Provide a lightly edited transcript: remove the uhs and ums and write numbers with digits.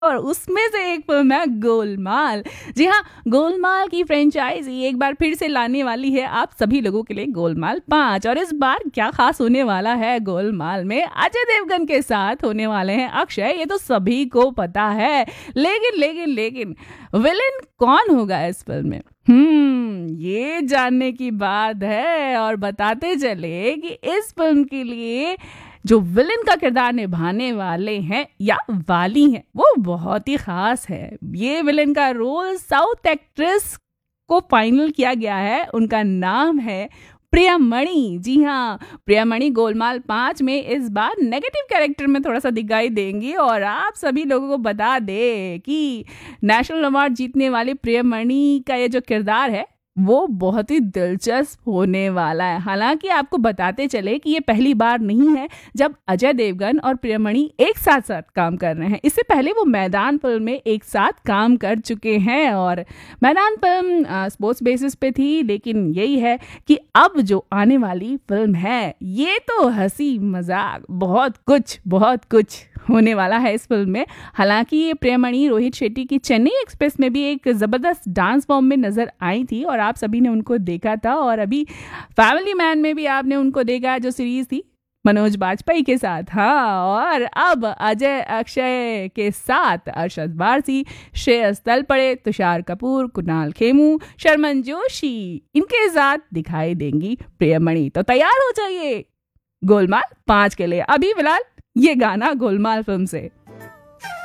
और उसमें से एक फिल्म है गोलमाल। जी हाँ, गोलमाल की फ्रेंचाइजी एक बार फिर से लाने वाली है आप सभी लोगों के लिए गोलमाल 5। और इस बार क्या खास होने वाला है गोलमाल में, अजय देवगन के साथ होने वाले हैं अक्षय, ये तो सभी को पता है। लेकिन विलेन कौन होगा इस फिल्म में? ये जानने की बात है। और बताते चले कि इस फिल्म के लिए जो विलेन का किरदार निभाने वाले हैं या वाली हैं वो बहुत ही खास है। ये विलेन का रोल साउथ एक्ट्रेस को फाइनल किया गया है। उनका नाम है प्रियामणि। जी हाँ, प्रियामणि गोलमाल 5 में इस बार नेगेटिव कैरेक्टर में थोड़ा सा दिखाई देंगी। और आप सभी लोगों को बता दे कि नेशनल अवार्ड जीतने वाली प्रियामणि का ये जो किरदार है वो बहुत ही दिलचस्प होने वाला है। हालांकि आपको बताते चले कि ये पहली बार नहीं है जब अजय देवगन और प्रियमणि एक साथ साथ काम कर रहे हैं। इससे पहले वो मैदान फिल्म में एक साथ काम कर चुके हैं और मैदान फिल्म स्पोर्ट्स बेसिस पे थी। लेकिन यही है कि अब जो आने वाली फिल्म है ये तो हंसी मजाक बहुत कुछ होने वाला है इस फिल्म में। हालांकि ये प्रियमणि रोहित शेट्टी की चेन्नई एक्सप्रेस में भी एक ज़बरदस्त डांस फॉर्म में नज़र आई थी और आप सभी ने उनको देखा था। और अभी फैमिली मैन में भी आपने उनको देखा, जो सीरीज थी मनोज बाजपेयी के साथ। हाँ, और अब अजय अक्षय के साथ अरशद वारसी, श्रेयस तलपड़े, तुषार कपूर, कुणाल खेमू, शर्मन जोशी इनके साथ दिखाई देंगी प्रियमणि। तो तैयार हो जाइए गोलमाल 5 के लिए। अभी फिलहाल ये गाना गोलमाल फिल्म से।